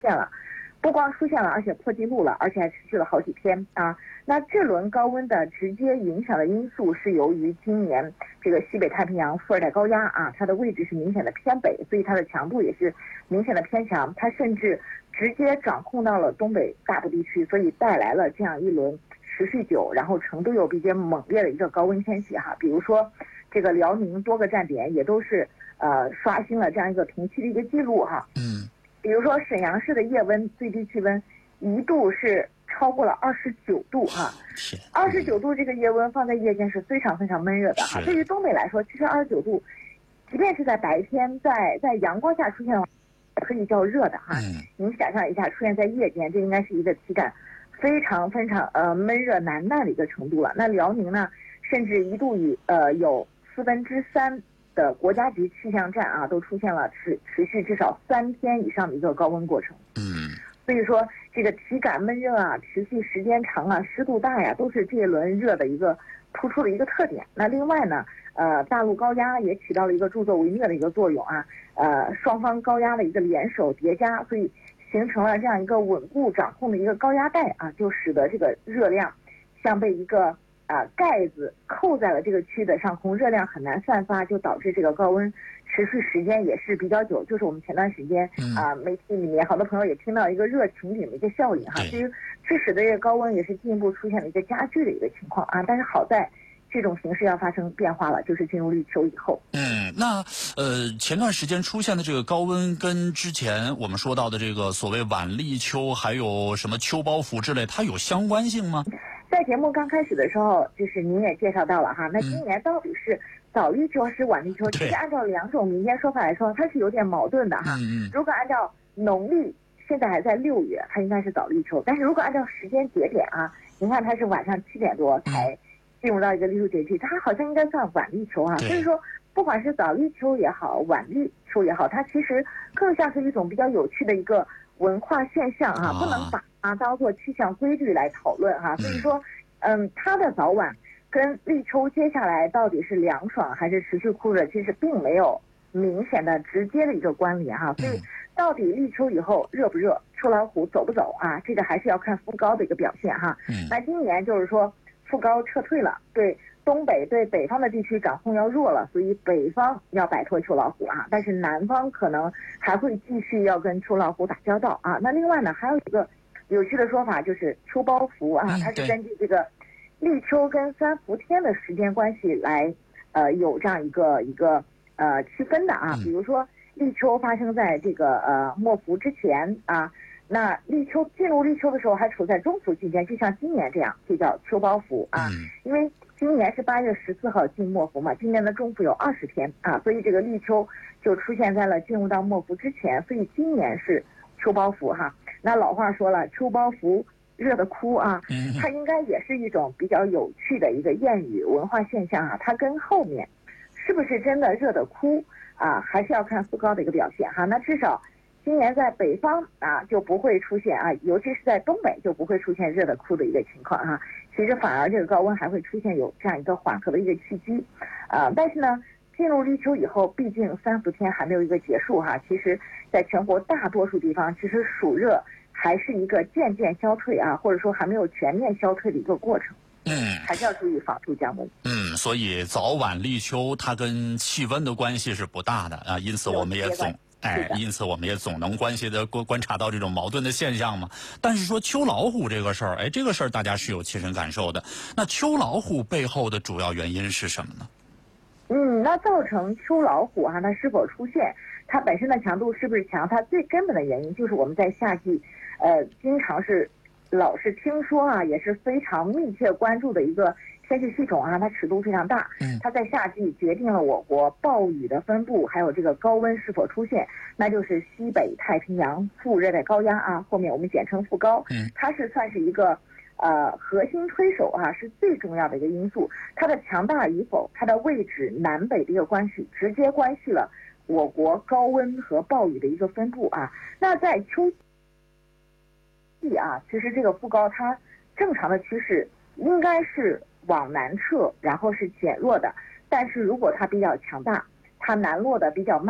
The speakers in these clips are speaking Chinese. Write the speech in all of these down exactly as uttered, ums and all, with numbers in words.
现了，不光出现了，而且破纪录了，而且还持续了好几天啊。那这轮高温的直接影响的因素是由于今年这个西北太平洋副热带高压啊，它的位置是明显的偏北，所以它的强度也是明显的偏强，它甚至直接掌控到了东北大部地区，所以带来了这样一轮持续久，然后程度又比较猛烈的一个高温天气哈。比如说这个辽宁多个站点也都是呃刷新了这样一个同期的一个记录哈。 嗯， 比如说沈阳市的夜温最低气温一度是超过了二十九度哈，二十九度这个夜温放在夜间是非常非常闷热的哈。对于东北来说，其实二十九度，即便是在白天，在在阳光下出现，可以叫热的哈。 嗯， 您想象一下，出现在夜间，这应该是一个体感非常非常呃闷热难耐的一个程度了。那辽宁呢，甚至一度以呃有四分之三的国家级气象站啊，都出现了持持续至少三天以上的一个高温过程。 嗯， 所以说这个体感闷热啊，持续时间长啊，湿度大呀，都是这一轮热的一个突出的一个特点。那另外呢，呃，大陆高压也起到了一个助纣为虐的一个作用啊，呃，双方高压的一个联手叠加，所以形成了这样一个稳固掌控的一个高压带啊，就使得这个热量像被一个啊盖子扣在了这个区域的上空，热量很难散发，就导致这个高温持续时间也是比较久。就是我们前段时间啊、呃、媒体里面好多朋友也听到一个热穹顶的一个效应哈，其实这使得这个高温也是进一步出现了一个加剧的一个情况啊。但是好在这种形势要发生变化了，就是进入立秋以后。 嗯，那呃前段时间出现的这个高温跟之前我们说到的这个所谓晚立秋还有什么秋包符之类，它有相关性吗？ 在节目刚开始的时候，就是您也介绍到了哈，那今年到底是早立秋还是晚立秋？其实按照两种民间说法来说，它是有点矛盾的哈。 嗯嗯。 如果按照农历现在还在六月，它应该是早立秋，但是如果按照时间节点啊，您看它是晚上七点多才进入到一个立秋节气，它好像应该算晚立秋啊。所以说，不管是早立秋也好，晚立秋也好，它其实更像是一种比较有趣的一个文化现象啊，不能把啊当做气象规律来讨论哈。所以说，嗯，它的早晚跟立秋接下来到底是凉爽还是持续酷热，其实并没有明显的直接的一个关联哈。所以到底立秋以后热不热，秋老虎走不走啊？这个还是要看副高的一个表现哈。那今年就是说副高撤退了，对东北对北方的地区掌控要弱了，所以北方要摆脱秋老虎啊，但是南方可能还会继续要跟秋老虎打交道啊。那另外呢，还有一个有趣的说法就是秋包符啊，它是根据这个立秋跟三伏天的时间关系来呃有这样一个一个呃区分的啊。比如说立秋发生在这个呃末伏之前啊，那立秋进入立秋的时候还处在中伏期间，就像今年这样，就叫秋包符啊。因为今年是八月十四号进末伏嘛，今年的中伏有二十天啊，所以这个立秋就出现在了进入到末伏之前，所以今年是秋包符哈。那老话说了，秋包符热得哭啊，它应该也是一种比较有趣的一个谚语文化现象啊。它跟后面是不是真的热得哭啊，还是要看副高的一个表现哈。那至少今年在北方啊就不会出现啊，尤其是在东北就不会出现热得哭的一个情况哈。其实反而这个高温还会出现有这样一个缓和的一个契机啊。但是呢，进入立秋以后，毕竟三伏天还没有一个结束哈。其实在全国大多数地方，其实暑热还是一个渐渐消退啊，或者说还没有全面消退的一个过程。 嗯， 还是要注意防暑降温。 嗯，所以早晚立秋它跟气温的关系是不大的啊，因此我们也总哎，因此我们也总能关系的观观察到这种矛盾的现象嘛。但是说秋老虎这个事儿，哎，这个事儿大家是有切身感受的。那秋老虎背后的主要原因是什么呢？ 嗯，那造成秋老虎哈、啊，它是否出现，它本身的强度是不是强？它最根本的原因就是我们在夏季，呃，经常是老是听说啊，也是非常密切关注的一个天气系统啊，它尺度非常大。嗯，它在夏季决定了我国暴雨的分布，还有这个高温是否出现，那就是西北太平洋副热带高压啊，后面我们简称副高。嗯，它是算是一个呃核心推手啊，是最重要的一个因素。它的强大与否，它的位置南北的一个关系，直接关系了我国高温和暴雨的一个分布啊。那在秋季啊，其实这个副高它正常的趋势应该是往南撤，然后是减弱的。但是如果它比较强大，它南落的比较慢，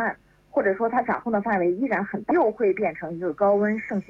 或者说它掌控的范围依然很大，又会变成一个高温盛行